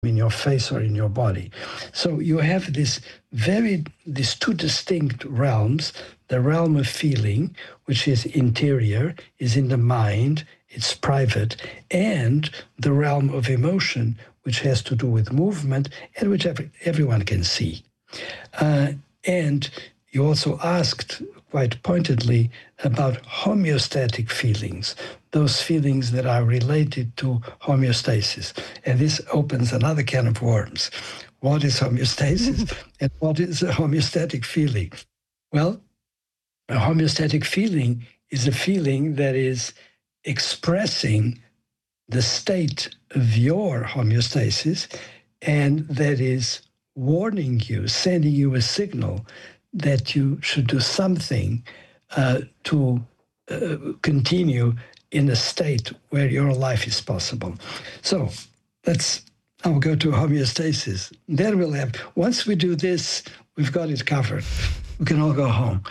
in your face or in your body. So you have these two distinct realms. The realm of feeling, which is interior, is in the mind, it's private, and the realm of emotion, which has to do with movement and which everyone can see. And you also asked quite pointedly about homeostatic feelings, those feelings that are related to homeostasis. And this opens another can of worms. What is homeostasis and what is a homeostatic feeling? Well, a homeostatic feeling is a feeling that is expressing the state of your homeostasis and that is warning you, sending you a signal that you should do something to continue in a state where your life is possible. So I'll go to homeostasis. Then we'll have, once we do this, we've got it covered. We can all go home.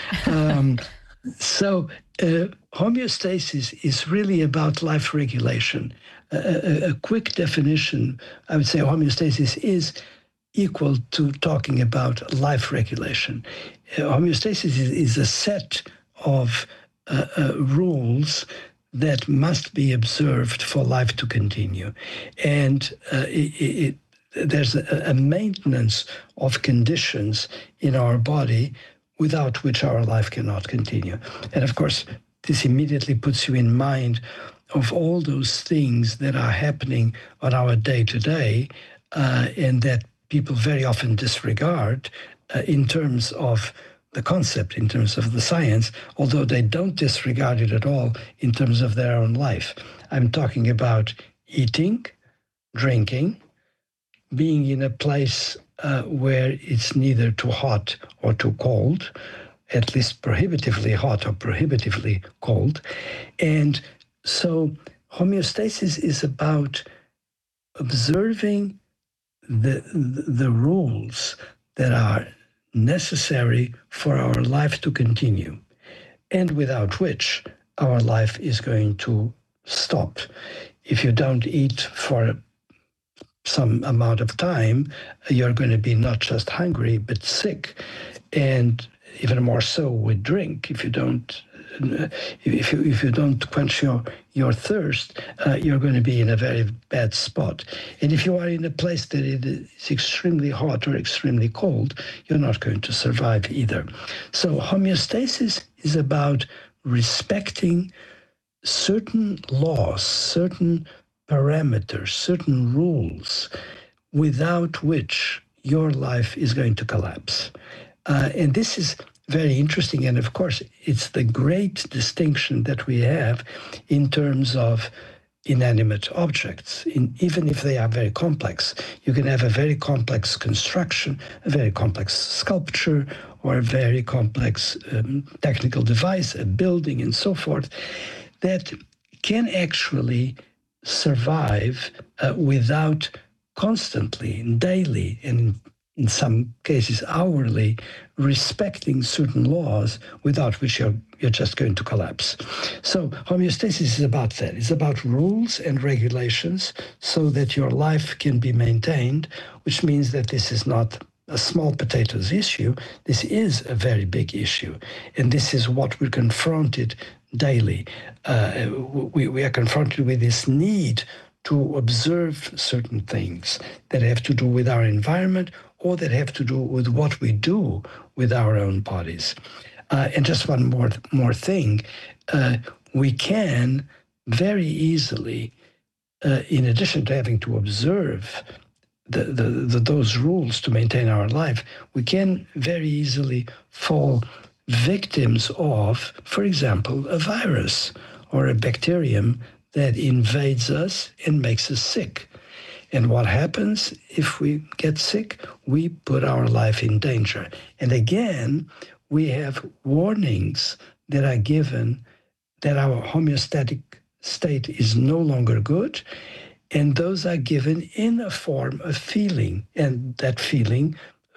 Homeostasis is really about life regulation. A quick definition, I would say homeostasis is equal to talking about life regulation. Homeostasis is a set of rules that must be observed for life to continue. And there's a maintenance of conditions in our body without which our life cannot continue. And of course, this immediately puts you in mind of all those things that are happening on our day-to-day and that people very often disregard in terms of the concept, in terms of the science, although they don't disregard it at all in terms of their own life. I'm talking about eating, drinking, being in a place where it's neither too hot or too cold, at least prohibitively hot or prohibitively cold. And so homeostasis is about observing the rules that are necessary for our life to continue, and without which our life is going to stop. If you don't eat for some amount of time, you're going to be not just hungry, but sick. And even more so with drink. If you don't quench your thirst, you're going to be in a very bad spot. And if you are in a place that is extremely hot or extremely cold, you're not going to survive either. So homeostasis is about respecting certain laws, certain parameters, certain rules, without which your life is going to collapse. And this is very interesting. And of course, it's the great distinction that we have in terms of inanimate objects. Even if they are very complex, you can have a very complex construction, a very complex sculpture, or a very complex technical device, a building, and so forth, that can actually survive without constantly, daily, and in some cases hourly, respecting certain laws without which you're just going to collapse. So homeostasis is about that. It's about rules and regulations so that your life can be maintained, which means that this is not a small potatoes issue. This is a very big issue. And this is what we're confronted daily. We are confronted with this need to observe certain things that have to do with our environment or that have to do with what we do with our own bodies. And just one more thing, we can very easily, in addition to having to observe those rules to maintain our life, we can very easily fall victims of, for example, a virus or a bacterium that invades us and makes us sick. And what happens if we get sick? We put our life in danger. And again, we have warnings that are given that our homeostatic state is no longer good, and those are given in a form of feeling. And that feeling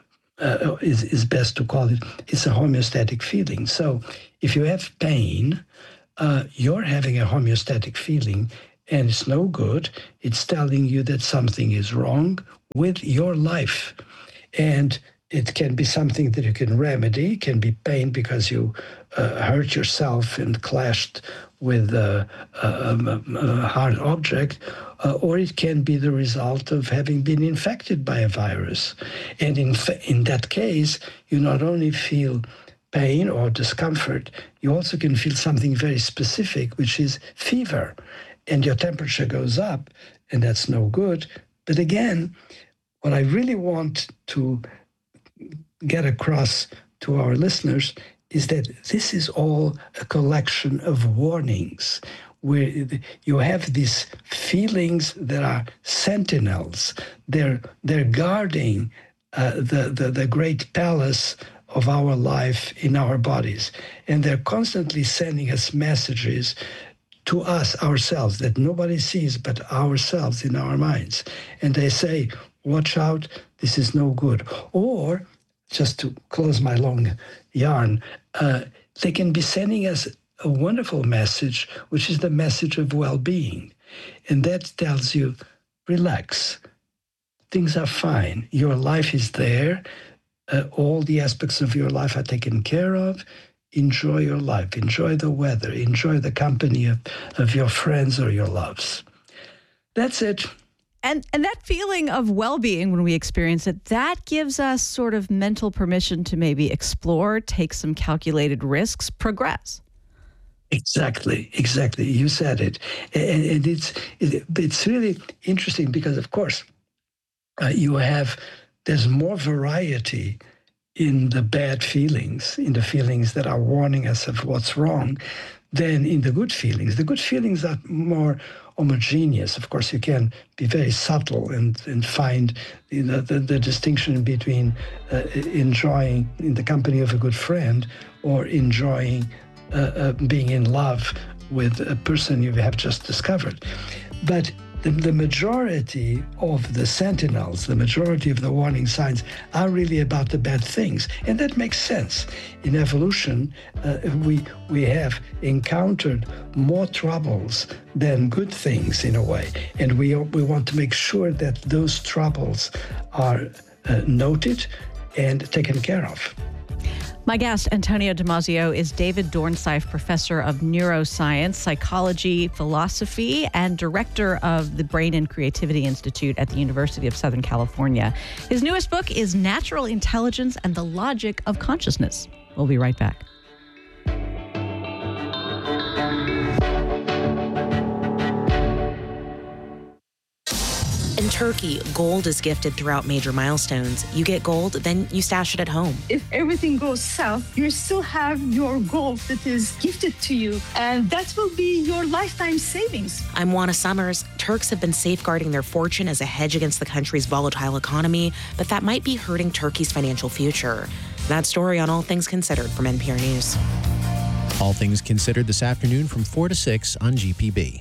is best to call it's a homeostatic feeling. So if you have pain, you're having a homeostatic feeling, and it's no good. It's telling you that something is wrong with your life. And it can be something that you can remedy. It can be pain because you hurt yourself and clashed with a hard object, or it can be the result of having been infected by a virus. And in that case, you not only feel pain or discomfort, you also can feel something very specific, which is fever. And your temperature goes up, and that's no good. But again, what I really want to get across to our listeners is that this is all a collection of warnings where you have these feelings that are sentinels. They're guarding the great palace of our life in our bodies. And they're constantly sending us messages to us, ourselves, that nobody sees but ourselves in our minds. And they say, watch out, this is no good. Or, just to close my long yarn, they can be sending us a wonderful message, which is the message of well-being. And that tells you, relax, things are fine, your life is there, all the aspects of your life are taken care of. Enjoy your life, enjoy the weather, enjoy the company of your friends or your loves. That's it. And that feeling of well-being when we experience it, that gives us sort of mental permission to maybe explore, take some calculated risks, progress. Exactly. You said it. And it's really interesting because, of course, there's more variety in the bad feelings, in the feelings that are warning us of what's wrong, than in the good feelings. The good feelings are more homogeneous. Of course, you can be very subtle and find the distinction between enjoying in the company of a good friend or enjoying being in love with a person you have just discovered. But the majority of the sentinels, the majority of the warning signs are really about the bad things. And that makes sense. In evolution, we have encountered more troubles than good things in a way. And we want to make sure that those troubles are noted and taken care of. My guest, Antonio Damasio, is David Dornsife Professor of Neuroscience, Psychology, Philosophy, and Director of the Brain and Creativity Institute at the University of Southern California. His newest book is Natural Intelligence and the Logic of Consciousness. We'll be right back. In Turkey, gold is gifted throughout major milestones. You get gold, then you stash it at home. If everything goes south, you still have your gold that is gifted to you, and that will be your lifetime savings. I'm Juana Summers. Turks have been safeguarding their fortune as a hedge against the country's volatile economy, but that might be hurting Turkey's financial future. That story on All Things Considered from NPR News. All Things Considered this afternoon from 4 to 6 on GPB.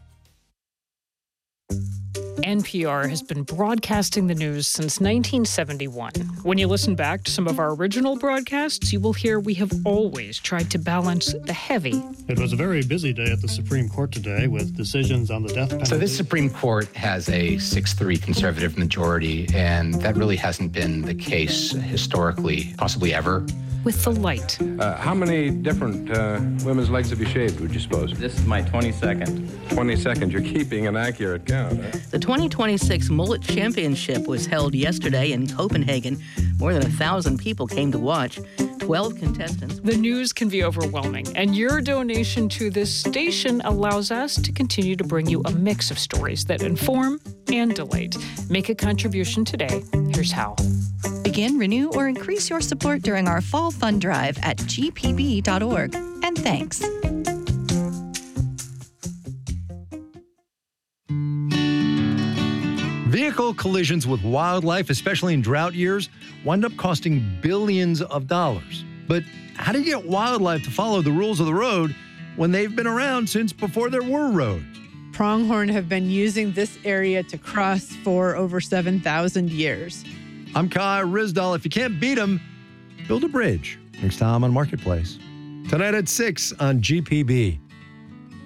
NPR has been broadcasting the news since 1971. When you listen back to some of our original broadcasts, you will hear we have always tried to balance the heavy. It was a very busy day at the Supreme Court today with decisions on the death penalty. So this Supreme Court has a 6-3 conservative majority, and that really hasn't been the case historically, possibly ever. With the light. How many different women's legs have you shaved, would you suppose? This is my 22nd. 22nd. You're keeping an accurate count, huh? The 2026 Mullet Championship was held yesterday in Copenhagen. More than 1,000 people came to watch. 12 contestants. The news can be overwhelming, and your donation to this station allows us to continue to bring you a mix of stories that inform and delight. Make a contribution today. Here's how. Begin, renew, or increase your support during our fall fund drive at gpb.org. And thanks. Vehicle collisions with wildlife, especially in drought years, wind up costing billions of dollars. But how do you get wildlife to follow the rules of the road when they've been around since before there were roads? Pronghorn have been using this area to cross for over 7,000 years. I'm Kai Rizdal. If you can't beat them, build a bridge. Next time on Marketplace. Tonight at 6 on GPB.